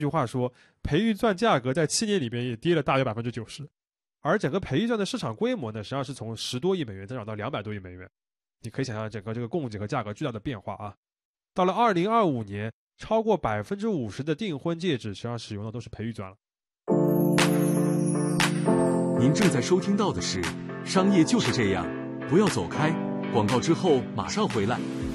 句话说，培育钻价格在7年里边也跌了大约90%，而整个培育钻的市场规模呢，实际上是从10多亿美元增长到200多亿美元。你可以想象整个这个供给和价格巨大的变化啊。到了2025年，超过50%的订婚戒指实际上使用的都是培育钻了。 您正在收听到的是《商业就是这样》，不要走开，广告之后马上回来。